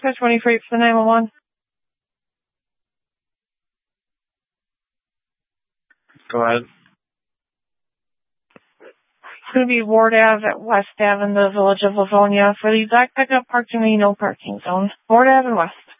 Oscar 23 for the 911. Go ahead. It's going to be Ward Ave at West Ave in the village of Livonia. For the black pickup, parked in the no parking zone. Ward Ave and West.